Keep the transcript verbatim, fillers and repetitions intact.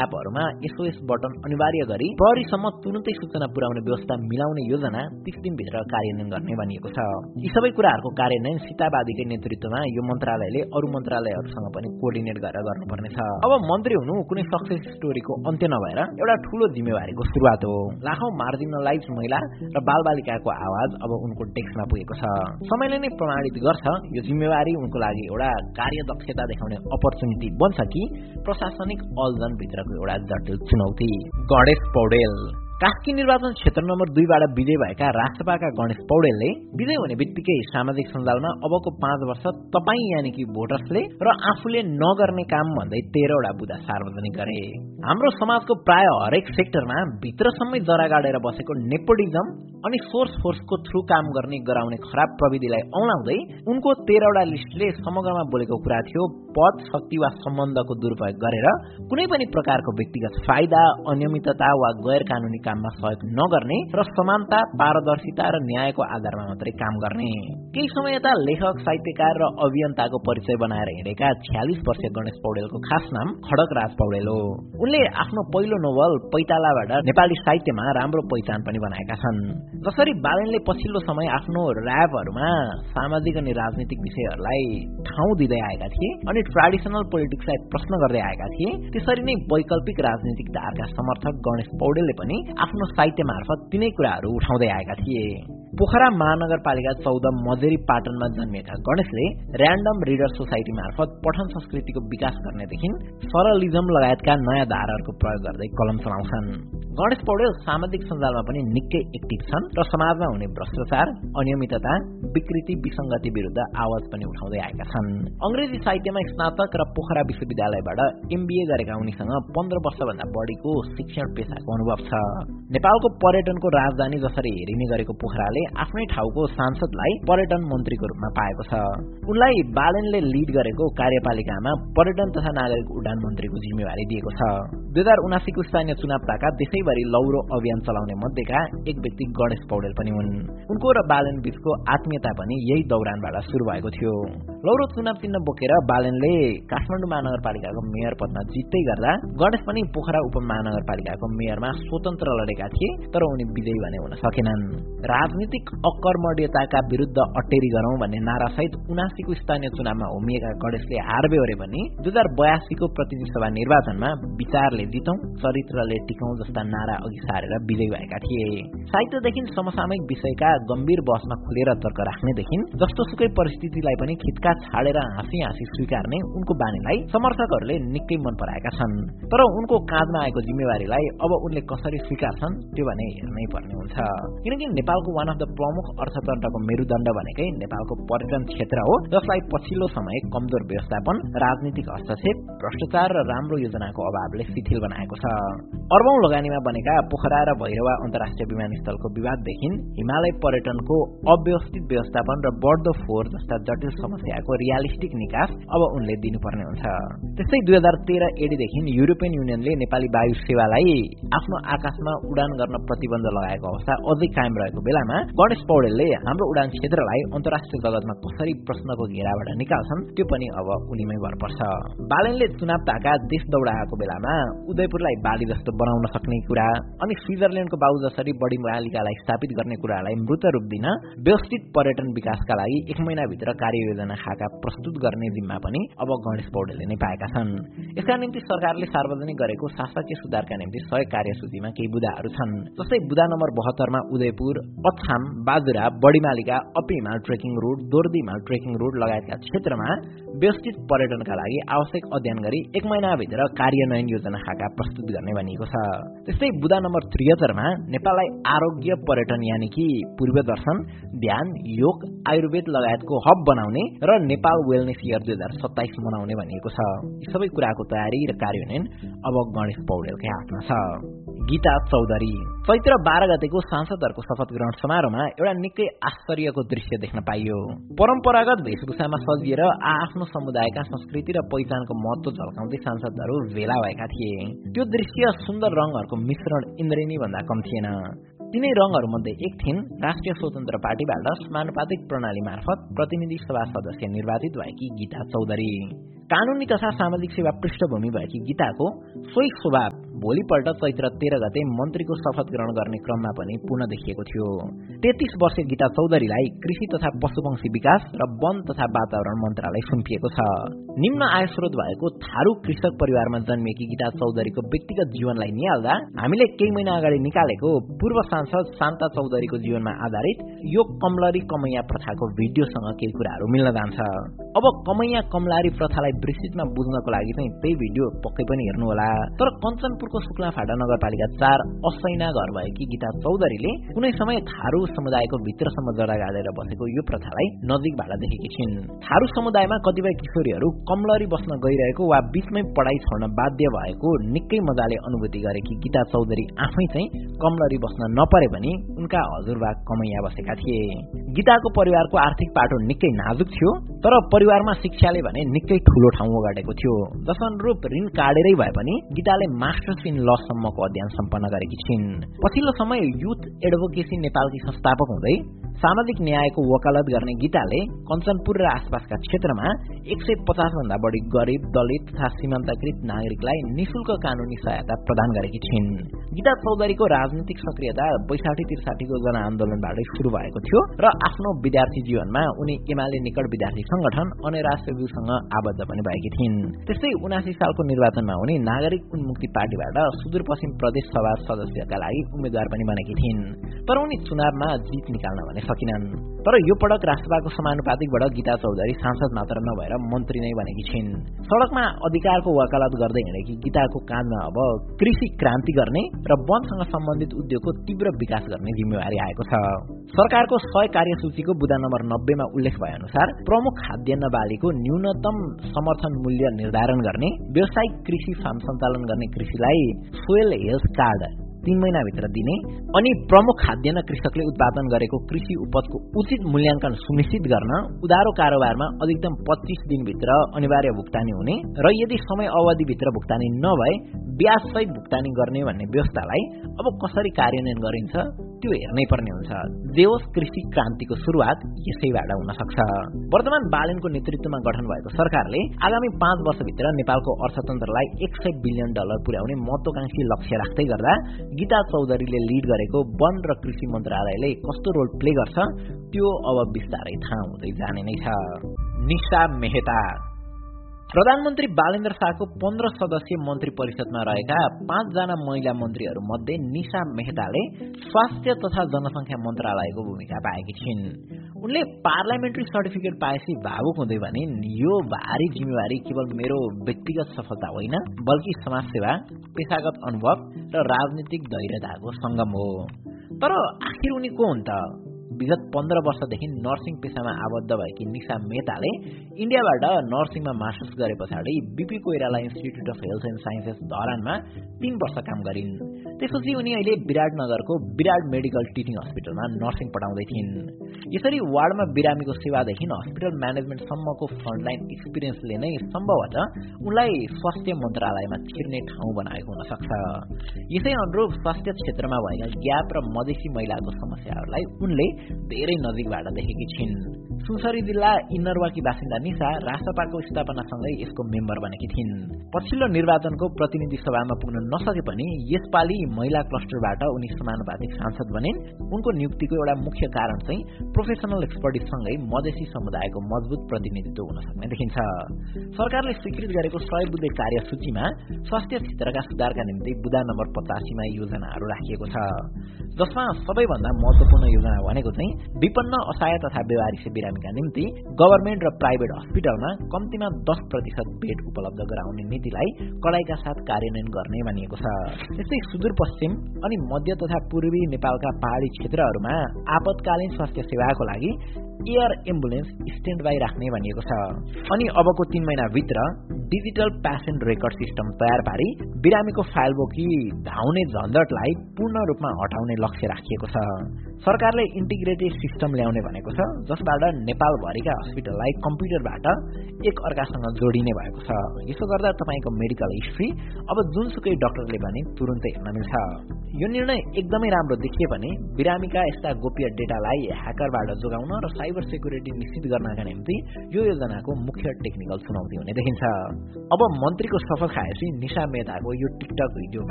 एपहरूमा SOS button अनिवार्य गरी प्रहरीसम्म तुरुन्तै सूचना पुर्याउने व्यवस्था मिलाउने योजना तीस दिनभित्र कार्यान्वयन गर्ने भनिएको छ। यी सबै कुराहरूको कार्यान्वयन सीतावादीकै नेतृत्वमा यो मन्त्रालयले अरू मन्त्रालयहरूसँग पनि कोअर्डिनेट गरेर गर्नुपर्नेछ। अब मन्त्री हुनु कुनै सक्सेस स्टोरीको अन्त्य नभएर एउटा ठूलो जिम्मेवारीको सुरुवात हो। लाखौं मार्जिनलाइज महिला र बालबालिकाको आवाज अब उनको डेस्कमा पुगेको छ। समयले नै प्रमाणित गर्छ यो जिम्मेवारी उनको लागि एउटा कार्यदक्षता देखाउने अपर्च्युनिटी बन्छ कि प्रशासनिक अल्झन भित्रको एउटा जटिल चुनौती। गणेश पौडेल कास्की निर्वाचन क्षेत्र नम्बर दुईबाट विजय भएका राष्ट्रपाका गणेश पौडेलले विजय हुने बित्तिकै सामाजिक सञ्जालमा अबको पाँच वर्ष तपाई यानि कि भोटर्सले र आफूले नगर्ने काम भन्दै तेह्रवटा बुँदा सार्वजनिक गरे। हाम्रो समाजको प्राय हरेक सेक्टरमा भित्रसम्मै जरा गाडेर बसेको नेपोटिजम अनि सोर्स फोर्सको थ्रु काम गर्ने गराउने खराब प्रविधिलाई औलाउँदै उनको तेह्रवटा लिस्टले समग्रमा बोलेको कुरा थियो पद शक्ति वा सम्बन्धको दुरुपयोग गरेर कुनै पनि प्रकारको व्यक्तिगत फाइदा अनियमितता वा गैर कानूनी काममा सहयोग नगर्ने र समानता पारदर्शिता र न्यायको आधारमा मात्रै काम गर्ने। केही समय यता लेखक साहित्यकार र अभियन्ताको परिचय बनाएर हिँडेका छ्यालिस वर्षीय गणेश पौडेलको खास नाम खड्गराज पौडेल हो। उनले आफ्नो पहिलो नोभल पैतालाबाट नेपाली साहित्यमा राम्रो पहिचान पनि बनाएका छन्। जसरी बालेनले पछिल्लो समय आफ्नो र्यापहरूमा सामाजिक अनि राजनीतिक विषयहरूलाई ठाउँ दिँदै आएका थिए अनि ट्रेडिसनल पोलिटिक्सलाई प्रश्न गर्दै आएका थिए, त्यसरी नै वैकल्पिक राजनीतिक धारका समर्थक गणेश पौडेलले पनि आफ्नो साहित्य मार्फत तिनै कुराहरू उठाउँदै आएका थिए। पोखरा महानगरपालिका चौध मजेरी पाटनमा जन्मिएका गणेशले र्यान्डम रिडर सोसाइटी मार्फत पठन संस्कृतिको विकास गर्नेदेखि सरलिजम लगायतका नयाँ धाराहरूको प्रयोग गर्दै कलम चलाउँछन्। गणेश पौडेल सामाजिक सञ्जालमा पनि निकै एक्टिभ छन् र समाजमा हुने भ्रष्टाचार अनियमितता विकृति विसङ्गति विरुद्ध आवाज पनि उठाउँदै आएका छन्। अंग्रेजी साहित्यमा स्नातक र पोखरा विश्वविद्यालयबाट एमबीए गरेका उनीसँग पन्ध्र वर्षभन्दा बढीको शिक्षण पेशाको अनुभव छ। नेपालको पर्यटनको राजधानी जसरी हेरिने गरेको पोखराले आफ्नै ठाउँको सांसदलाई पर्यटन मन्त्रीको रूपमा पाएको छ। उनलाई बालेनले लिड गरेको कार्यपालिकामा पर्यटन तथा नागरिक उड्डान मन्त्रीको जिम्मेवारी दिएको छ। दुई हजार उनासीको स्थानीय चुनाव ताका देशैभरि लौरो अभियान चलाउने मध्येका एक व्यक्ति गणेश पौडेल पनि हुन्। उनको र बालेन बीचको आत्मीयता पनि यही दौरानबाट सुरु भएको थियो। लौरो चुनाव चिन्ह बोकेर बालेनले काठमाडौँ महानगरपालिकाको मेयर पदमा जित्दै गर्दा गणेश पनि पोखरा उपमहानगरपालिकाको मेयरमा स्वतन्त्र लडेका थिए, तर उनी विजयी भने हुन सकेनन्। राजनीतिक अकर्मण्यताका विरुद्ध अटेरी गरौं भन्ने नारासहित उनासीको स्थानीय चुनावमा होमिएका गणेशले हार बेहोरे पनि दुई हजार बयासीको प्रतिनिधि सभा निर्वाचनमा विचारले जितौं चरित्रले टिकौं जस्ता नारा अघि सारेर विजयी भएका थिए। साहित्यदेखि समसामयिक विषयका गम्भीर बहसमा खुलेर तर्क राख्नेदेखि जस्तोसुकै परिस्थितिलाई पनि खिटका छाडेर हाँसी हाँसी स्वीकार्ने उनको बानीलाई समर्थकहरूले निकै मन पराएका छन्। तर उनको काँधमा आएको जिम्मेवारीलाई अब उनले कसरी स्वीकार्छन् त्यो भने हेर्नै पर्ने हुन्छ, किनकि नेपालको वान अफ द प्रमुख अर्थतन्त्रको मेरुदण्ड भनेकै नेपालको पर्यटन क्षेत्र हो, जसलाई पछिल्लो समय कमजोर व्यवस्थापन राजनीतिक हस्तक्षेप भ्रष्टाचार र राम्रो योजनाको अभावले शिथिल बनाएको छ। अर्बौं लगानीमा बनेका पोखरा र भैरवा अन्तर्राष्ट्रिय विमानस्थलको विवाददेखि हिमालय पर्यटनको अव्यवस्थित व्यवस्थापन र बढ्दो फोहोर जस्ता जटिल समस्याको रियालिस्टिक निकास अब उनले दिनुपर्ने हुन्छ। त्यस्तै दुई हजार तेह्र एडीदेखि युरोपियन युनियनले नेपाली वायु सेवालाई आफ्नो आकाशमा उडान गर्न प्रतिबन्ध लगाएको अवस्था अझै कायम रहेको बेलामा गणेश पौडेलले हाम्रो उडान क्षेत्रलाई अन्तर्राष्ट्रिय जगतमा कसरी प्रश्नको घेराबाट निकाल्छन् त्यो पनि अब उनीमै भर पर्छ। बालेनले चुनाव ताका देश दौडाएको बेलामा उदयपुरलाई बाली जस्तो बनाउन सक्ने कुरा अनि स्विजरल्याण्डको बाउ जसरी बढी मालिकालाई स्थापित गर्ने कुरालाई मृत रूप दिन व्यवस्थित पर्यटन विकासका लागि एक महिनाभित्र कार्ययोजना खाका प्रस्तुत गर्ने जिम्मा पनि अब गणेश पौडेलले नै पाएका छन्। यसका निम्ति सरकारले सार्वजनिक गरेको शासकीय सुधारका निम्ति सय कार्यसूचीमा केही बुदाहरू छन्। जस्तै बुदा नम्बर बहत्तरमा Udaipur Achham Bajura Badimalika अपिहिमाल trekking road दोर्दीमाल trekking road लगायतका क्षेत्रमा व्यवस्थित पर्यटनका लागि आवश्यक अध्ययन गरी एक महिनाभित्र कार्यान्वयन योजना खाका प्रस्तुत गर्ने भनिएको छ। त्यस्तै बुदा नम्बर त्रिहत्तरमा नेपाललाई आरोग्य पर्यटन यानि कि पूर्व दर्शन ध्यान योग आयुर्वेद लगायतको हब बनाउने र नेपाल वेलनेस इयर दुई हजार सत्ताइस मनाउने भनिएको छ। यी सबै कुराको तयारी र कार्यान्वयन अब गणेश पौडेलकै हातमा छ। गीता चौधरी चैत्र बाह्र गतेको सांसदहरूको शपथ ग्रहण समारोहमा एउटा निकै आश्चर्यको दृश्य देख्न पाइयो। परम्परागत वेशभूषामा सजिएर आफ्नो समुदायका संस्कृति र पहिचानको महत्व झल्काउँदै सांसदहरू भेला भएका थिए। त्यो दृश्य सुन्दर रङहरूको मिश्रण इन्द्रेणी भन्दा कम थिएन। तिनै रङहरूमध्ये एक थिइन् राष्ट्रिय स्वतन्त्र पार्टीबाट समानुपातिक प्रणाली मार्फत प्रतिनिधि सभा सदस्य निर्वाचित भएकी गीता चौधरी। कानूनी तथा सामाजिक सेवा पृष्ठभूमि भएकी गीताको सोही स्वभाव भोलिपल्ट चैत्र तेह्र गते मन्त्रीको शपथ ग्रहण गर्ने क्रममा पनि पूर्ण देखिएको थियो। तेत्तीस वर्षीय गीता चौधरीलाई कृषि तथा पशुपक्षी विकास र वन तथा वातावरण मन्त्रालय सुम्पिएको छ। निम्न आय स्रोत भएको थारू कृषक परिवारमा जन्मिएकी गीता चौधरीको व्यक्तिगत जीवनलाई निहाल्दा हामीले केही महिना अगाडि निकालेको पूर्व सांसद शान्ता चौधरीको जीवनमा आधारित यो कमलरी कमैया प्रथाको भिडियोसँग केही कुराहरू मिल्न जान्छ। अब कमैया कमलारी प्रथालाई विस्तृतमा बुझ्नको लागि चाहिँ त्यही भिडियो पक्कै पनि हेर्नुहोला। तर कञ्चनपुरको शुक्लाफाटा नगरपालिका चार असैना घर भएकी गीता चौधरीले कुनै समय थारू समुदायको भित्रसम्म जडा गाडेर बसेको यो प्रथालाई नजिकबाट देखेकी छिन्। थारू समुदायमा कतिपय किशोरीहरू कमलरी बस्न गइरहेको वा बीचमै पढाइ छोड्न बाध्य भएको निकै मजाले अनुभूति गरेकी गीता चौधरी आफै चाहिँ कमलरी बस्न नपरे पनि उनका हजुरबा कमैया बसेका थिए। गीताको परिवारको आर्थिक पाटो निकै नाजुक थियो, तर परिवारमा शिक्षाले भने निकै ठूलो ठाउँ ओगटेको थियो। जसअनुरूप ऋण काटेरै भए पनि गीताले मास्टर्स इन ल सम्मको अध्ययन सम्पन्न गरेकी छिन्। पछिल्लो समय युथ एडभोकेसी नेपालकी संस्थापक हुँदै सामाजिक न्यायको वकालत गर्ने गीताले कञ्चनपुर र आसपासका क्षेत्रमा एक सय पचास भन्दा बढी गरिब, दलित तथा सीमान्तकृत नागरिकलाई निशुल्क कानूनी सहायता प्रदान गरेकी छिन्। गीता चौधरीको राजनीतिक सक्रियता बैसाठी त्रिसाठीको जनआन्दोलनबाटै सुरु भएको थियो र आफ्नो विद्यार्थी जीवनमा उनी एमाले निकट विद्यार्थी संगठन अनेरा सेब्युसँग आबद्ध पनि भएकी थिइन्। त्यस्तै उनासी सालको निर्वाचनमा उनी नागरिक उन्मुक्ति पार्टीबाट सुदूरपश्चिम प्रदेश सभा सदस्यका लागि उम्मेद्वार पनि बनेकी थिइन्। तर उनी चुनावमा जित निकाल्न भने सकिनन्। तर यो पटक राष्ट्रसभाको समानुपातिकबाट गीता चौधरी सांसद मात्र नभएर मन्त्री नै बनेकी छिन्। सडकमा अधिकारको वकालत गर्दै हिँडेकी गीताको काँधमा अब कृषि क्रान्ति गर्ने र वनसँग सम्बन्धित उद्योगको तीव्र विकास गर्ने जिम्मेवारी आएको छ। सरकारको सय कार्यसूचीको बुँदा नम्बर नब्बेमा उल्लेख भए अनुसार प्रमुख खाद्यान्न बालीको न्यूनतम समर्थन मूल्य निर्धारण गर्ने, व्यावसायिक कृषि फार्म सञ्चालन गर्ने कृषिलाई सोयल हेल्थ कार्ड तीन महिनाभित्र दिने अनि प्रमुख खाद्यान्न कृषकले उत्पादन गरेको कृषि उपजको उचित मूल्याङ्कन सुनिश्चित गर्न उधारो कारोबारमा अधिकतम पच्चीस दिनभित्र अनिवार्य भुक्तानी हुने र यदि समय अवधिभित्र भुक्तानी नभए ब्याज सहित भुक्तानी गर्ने भन्ने व्यवस्थालाई अब कसरी कार्यान्वयन गरिन्छ त्यो हेर्नै पर्ने हुन्छ। जे होस्, कृषि क्रान्तिको सुरुवात यसैबाट हुन सक्छ। वर्तमान बालेनको नेतृत्वमा गठन भएको सरकारले आगामी पाँच वर्षभित्र नेपालको अर्थतन्त्रलाई एक सय बिलियन डलर पुर्याउने महत्वाकांक्षी लक्ष्य राख्दै गर्दा गीता चौधरीले लिड गरेको वन र कृषि मन्त्रालयले कस्तो रोल प्ले गर्छ त्यो अब बिस्तारै थाहा हुँदै जाने नै छ। निशा मेहता प्रधानमन्त्री बालेन्द्र शाहको पन्ध्र सदस्यीय मन्त्री परिषदमा रहेका पाँचजना महिला मन्त्रीहरू मध्ये निशा मेहताले स्वास्थ्य तथा जनसङ्ख्या मन्त्रालयको भूमिका पाएकी छिन्। उनले पार्लियामेन्ट्री सर्टिफिकेट पाएपछि भावुक हुँदै भनिन्, यो भारी जिम्मेवारी केवल मेरो व्यक्तिगत सफलता होइन बल्कि समाजसेवा, पेशागत अनुभव र राजनीतिक धैर्यताको संगम हो। तर आखिर उनी को हुन् त? विगत पन्ध्र वर्षदेखि नर्सिङ पेसामा आबद्ध भएकी निशा मेहताले इन्डियाबाट नर्सिङमा मास्टर्स गरे पछाडि BP Koirala institute of health and sciences धरानमा तीन वर्ष काम गरिन्। त्यसपछि उनी अहिले विराटनगरको विराट मेडिकल टिचिङ हस्पिटलमा नर्सिङ पढाउँदै थिइन्। यसरी वार्डमा बिरामीको सेवादेखि हस्पिटल म्यानेजमेन्टसम्मको फ्रन्टलाइन एक्सपिरियन्सले नै सम्भवतः उनलाई स्वास्थ्य मन्त्रालयमा छिर्ने ठाउँ बनाएको हुन सक्छ। यसै अनुरूप स्वास्थ्य क्षेत्रमा भएका ग्याप र मधेसी महिलाको समस्याहरूलाई उनले धेरै नजिकबाट देखेकी छिन्। सुनसरी जिल्ला इन्नरवाकी बासिन्दा निशा राष्ट्रपाको स्थापनासँगै यसको मेम्बर बनेकी थिइन्। पछिल्लो निर्वाचनको प्रतिनिधि सभामा पुग्न नसके पनि यसपालि महिला क्लस्टरबाट उनी समानुपातिक सांसद बनिन्। उनको नियुक्तिको एउटा मुख्य कारण चाहिँ प्रोफेसनल एक्सपर्टिजसँगै मधेसी समुदायको मजबुत प्रतिनिधित्व हुन सक्ने देखिन्छ। सरकारले स्वीकृत गरेको सय बुँदे कार्यसूचीमा स्वास्थ्य क्षेत्रका सुधारका निम्ति बुँदा नम्बर पचासीमा योजनाहरू राखिएको छ, जसमा सबैभन्दा महत्वपूर्ण योजना भनेको चाहिँ विपन्न, असहाय तथा बेवारिसे बिरामीका निम्ति गभर्मेन्ट र प्राइभेट हस्पिटलमा कम्तीमा दस प्रतिशत बेड उपलब्ध गराउने नीतिलाई कडाइका साथ कार्यान्वयन गर्ने भनिएको छ। त्यस्तै सुदूरपश्चिम अनि मध्य तथा पूर्वी नेपालका पहाडी क्षेत्रहरूमा आपतकालीन स्वास्थ्य सेवाको लागि एयर एम्बुलेन्स स्ट्यान्ड बाई राख्ने भनिएको छ। अनि अबको तीन महिनाभित्र डिजिटल पेसेन्ट रेकर्ड सिस्टम तयार पारी बिरामीको फाइल बोकी धाउने झन्झटलाई पूर्ण रूपमा हटाउने लक्ष्य राखिएको छ। सरकारले इन्टिग्रेटेड सिस्टम ल्याउने भनेको छ, जसबाट नेपालभरिका हस्पिटललाई कम्प्युटरबाट एक अर्कासँग जोडिने भएको छ। यसो गर्दा तपाईँको मेडिकल हिस्ट्री अब जुनसुकै डाक्टरले पनि तुरुन्तै हेर्न मिल्छ। यो निर्णय एकदमै राम्रो देखिए पनि बिरामीका यस्ता गोप्य डेटालाई ह्याकरबाट जोगाउन र साइबर सेक्युरिटी निश्चित गर्नका निम्ति यो योजनाको मुख्य टेक्निकल चुनौती हुने देखिन्छ। अब मन्त्रीको सफल खाएपछि निशा मेहताको यो टिकटक भिडियो